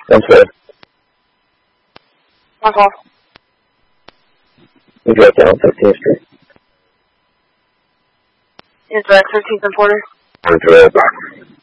I'm sorry. My call. You drove down 13th Street. Is that 13th and Porter? I'm